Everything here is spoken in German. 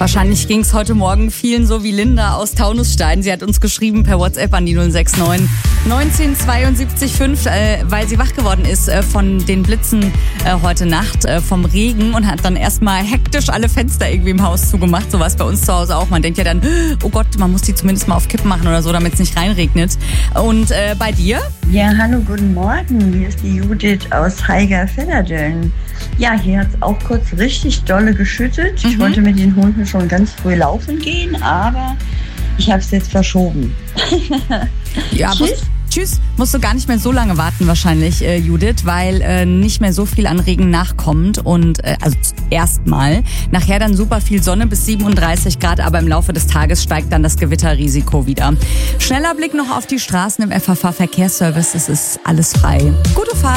Wahrscheinlich ging es heute Morgen vielen so wie Linda aus Taunusstein. Sie hat uns geschrieben per WhatsApp an die 069 19 72 5, weil sie wach geworden ist von den Blitzen heute Nacht, vom Regen, und hat dann erstmal hektisch alle Fenster irgendwie im Haus zugemacht. So war es bei uns zu Hause auch. Man denkt ja dann, oh Gott, man muss die zumindest mal auf Kipp machen oder so, damit es nicht reinregnet. Und bei dir? Ja, hallo, guten Morgen. Hier ist die Judith aus Heiger-Fedderdeln. Ja, hier hat es auch kurz richtig dolle geschüttet. Ich wollte mit den Hunden schon ganz früh laufen gehen, aber ich habe es jetzt verschoben. Ja, Tschüss. Musst du gar nicht mehr so lange warten wahrscheinlich, Judith, weil nicht mehr so viel an Regen nachkommt und also erstmal. Nachher dann super viel Sonne bis 37 Grad, aber im Laufe des Tages steigt dann das Gewitterrisiko wieder. Schneller Blick noch auf die Straßen im FAV Verkehrsservice, es ist alles frei. Gute Fahrt.